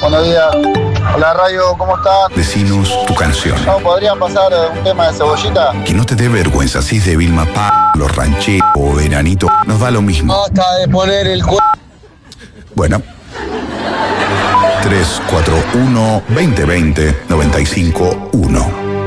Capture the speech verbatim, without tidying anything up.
Buenos días. Hola, Radio, ¿cómo están? Decinos tu canción. ¿No podrían pasar un tema de Cebollita? Que no te dé vergüenza, si es de Vilma Palma, Los Rancheros o Veranito, nos da lo mismo. Basta de poner el cu... Bueno. tres cuatro uno, dos cero dos cero, nueve cinco uno.